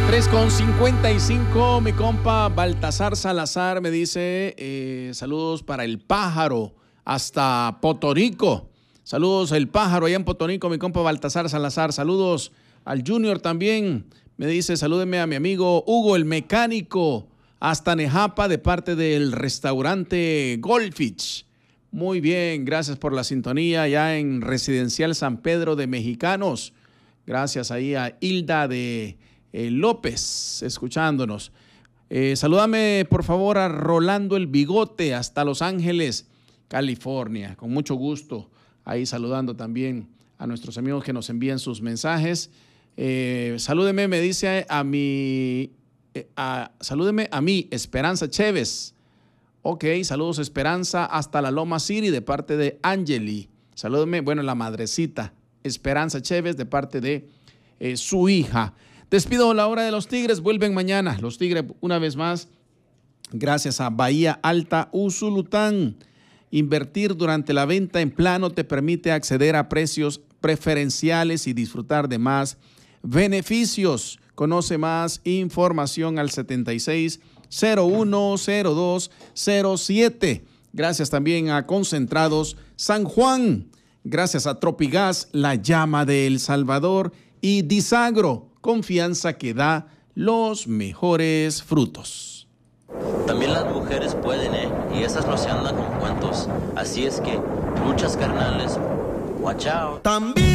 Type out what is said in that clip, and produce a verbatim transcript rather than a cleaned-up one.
tres con cincuenta y cinco, mi compa Baltasar Salazar me dice, eh, saludos para el pájaro hasta Potorico. Saludos el pájaro allá en Potorico, mi compa Baltasar Salazar. Saludos al Junior también. Me dice, salúdeme a mi amigo Hugo el mecánico hasta Nejapa de parte del restaurante Goldfish. Muy bien, gracias por la sintonía ya en Residencial San Pedro de Mexicanos. Gracias ahí a Hilda de eh, López, escuchándonos. Eh, salúdame por favor a Rolando el Bigote hasta Los Ángeles, California. Con mucho gusto ahí saludando también a nuestros amigos que nos envían sus mensajes. Eh, salúdeme, me dice a mi, eh, a, salúdeme a mí, Esperanza Chévez. Ok, saludos Esperanza hasta la Loma City de parte de Angeli. Salúdeme, bueno, la madrecita Esperanza Chévez de parte de eh, su hija. Despido la hora de los Tigres, vuelven mañana. Los Tigres una vez más, gracias a Bahía Alta Usulután. Invertir durante la venta en plano te permite acceder a precios preferenciales y disfrutar de más beneficios. Conoce más información al setenta y seis, cero uno, cero dos, cero siete. Gracias también a Concentrados San Juan. Gracias a Tropigas, la llama de El Salvador, y Disagro, confianza que da los mejores frutos. También las mujeres pueden, ¿eh? Y esas no se andan con cuentos. Así es que, luchas carnales, watch out. También